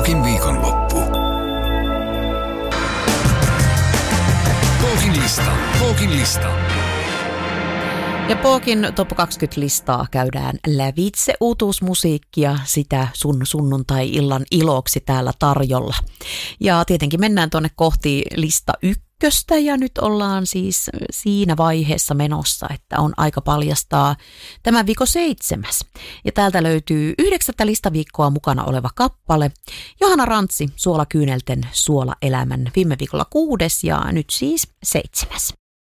Pokin viikonloppu. Pokin lista. Ja Pokin Top 20-listaa käydään lävitse uutuusmusiikkia, sitä sun sunnuntai-illan iloksi täällä tarjolla. Ja tietenkin mennään tuonne kohti lista ykköstä ja nyt ollaan siis siinä vaiheessa menossa, että on aika paljastaa tämän viikon 7. Ja täältä löytyy 9. listaviikkoa mukana oleva kappale. Johanna Rantsi, Suolakyynelten Suolaelämän, viime viikolla 6. ja nyt siis 7.